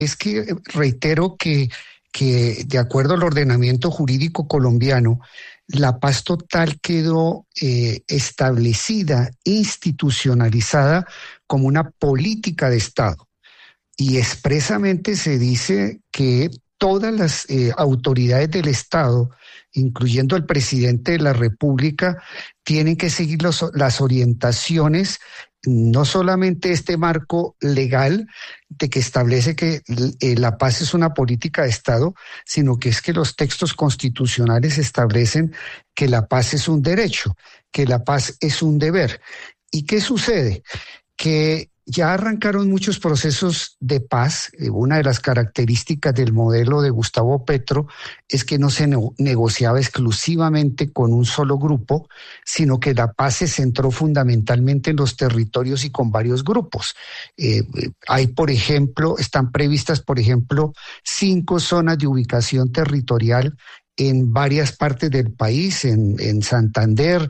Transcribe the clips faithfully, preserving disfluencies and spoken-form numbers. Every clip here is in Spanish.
Es que reitero que, que de acuerdo al ordenamiento jurídico colombiano, la paz total quedó eh, establecida, institucionalizada como una política de Estado. Y expresamente se dice que todas las eh, autoridades del Estado, incluyendo el presidente de la República, tienen que seguir los, las orientaciones, no solamente este marco legal de que establece que eh, la paz es una política de Estado, sino que es que los textos constitucionales establecen que la paz es un derecho, que la paz es un deber. ¿Y qué sucede? Que ya arrancaron muchos procesos de paz. Una de las características del modelo de Gustavo Petro es que no se ne- negociaba exclusivamente con un solo grupo, sino que la paz se centró fundamentalmente en los territorios y con varios grupos. Eh, hay, por ejemplo, están previstas, por ejemplo, cinco zonas de ubicación territorial en varias partes del país, en, en Santander,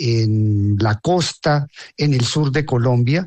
en la costa, en el sur de Colombia.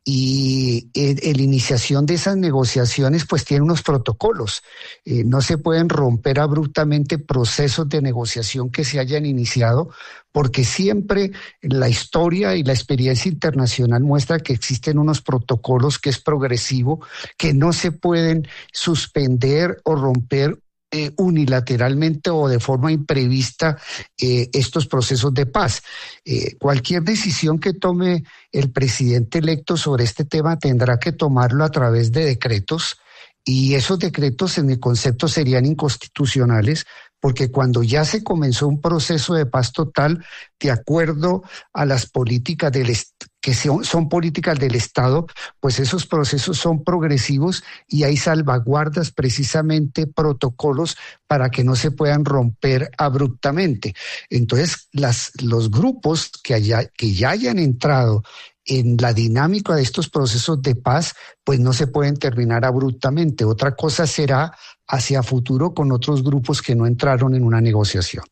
Y eh, la iniciación de esas negociaciones pues tiene unos protocolos. Eh, no se pueden romper abruptamente procesos de negociación que se hayan iniciado, porque siempre la historia y la experiencia internacional muestra que existen unos protocolos que es progresivo, que no se pueden suspender o romper Eh, unilateralmente o de forma imprevista eh, estos procesos de paz. Eh, cualquier decisión que tome el presidente electo sobre este tema tendrá que tomarlo a través de decretos, y esos decretos en mi concepto serían inconstitucionales, porque cuando ya se comenzó un proceso de paz total, de acuerdo a las políticas del Estado, que son, son políticas del Estado, pues esos procesos son progresivos y hay salvaguardas, precisamente protocolos, para que no se puedan romper abruptamente. Entonces, las, los grupos que, haya, que ya hayan entrado en la dinámica de estos procesos de paz, pues no se pueden terminar abruptamente. Otra cosa será hacia futuro con otros grupos que no entraron en una negociación.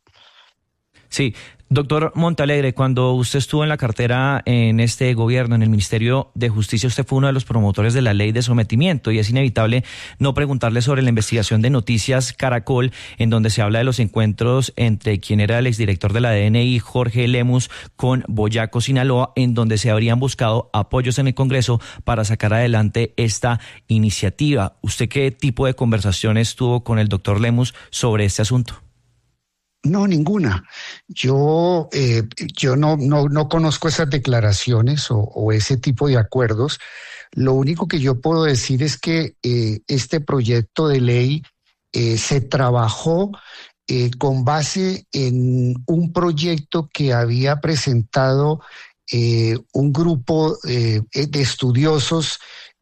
Sí, doctor Montealegre, cuando usted estuvo en la cartera en este gobierno, en el Ministerio de Justicia, usted fue uno de los promotores de la ley de sometimiento, y es inevitable no preguntarle sobre la investigación de Noticias Caracol, en donde se habla de los encuentros entre quien era el exdirector de la D N I, Jorge Lemus, con Boyaco, Sinaloa, en donde se habrían buscado apoyos en el Congreso para sacar adelante esta iniciativa. ¿Usted qué tipo de conversaciones tuvo con el doctor Lemus sobre este asunto? No, ninguna. Yo, eh, yo no, no, no conozco esas declaraciones o, o ese tipo de acuerdos. Lo único que yo puedo decir es que eh, este proyecto de ley eh, se trabajó eh, con base en un proyecto que había presentado eh, un grupo eh, de estudiosos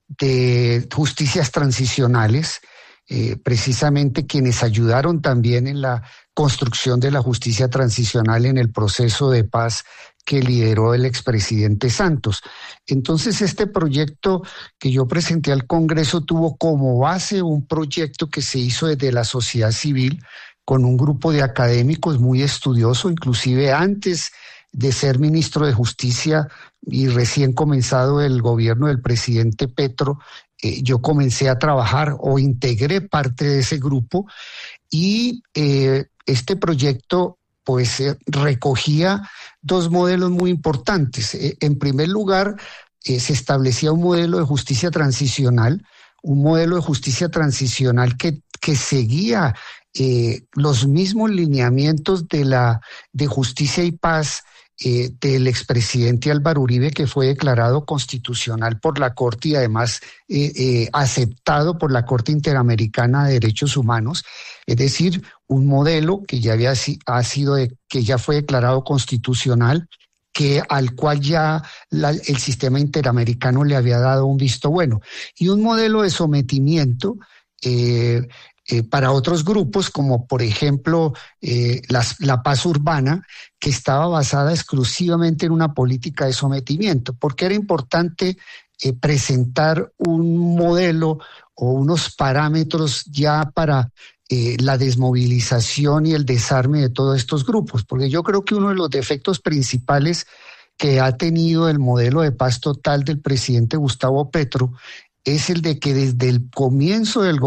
de justicias transicionales, eh, precisamente quienes ayudaron también en la construcción de la justicia transicional en el proceso de paz que lideró el expresidente Santos. Entonces, este proyecto que yo presenté al Congreso tuvo como base un proyecto que se hizo desde la sociedad civil con un grupo de académicos muy estudioso, inclusive antes de ser ministro de Justicia y recién comenzado el gobierno del presidente Petro, eh, yo comencé a trabajar o integré parte de ese grupo, y eh, este proyecto pues eh, recogía dos modelos muy importantes. Eh, en primer lugar, eh, se establecía un modelo de justicia transicional, un modelo de justicia transicional que, que seguía eh, los mismos lineamientos de la de Justicia y Paz eh, del expresidente Álvaro Uribe, que fue declarado constitucional por la Corte y además eh, eh, aceptado por la Corte Interamericana de Derechos Humanos. Es decir, un modelo que ya había ha sido de, que ya fue declarado constitucional, que al cual ya la, el sistema interamericano le había dado un visto bueno, y un modelo de sometimiento eh, eh, para otros grupos, como por ejemplo eh, las, la paz urbana, que estaba basada exclusivamente en una política de sometimiento, porque era importante eh, presentar un modelo o unos parámetros ya para Eh, la desmovilización y el desarme de todos estos grupos, porque yo creo que uno de los defectos principales que ha tenido el modelo de paz total del presidente Gustavo Petro es el de que desde el comienzo del